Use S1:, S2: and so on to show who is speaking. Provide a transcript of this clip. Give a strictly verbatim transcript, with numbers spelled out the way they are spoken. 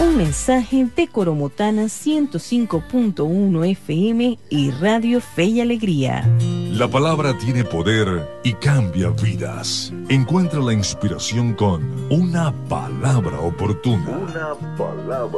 S1: Un mensaje de Coromotana ciento cinco punto uno F M y Radio Fe y Alegría.
S2: La palabra tiene poder y cambia vidas. Encuentra la inspiración con una palabra oportuna. Una palabra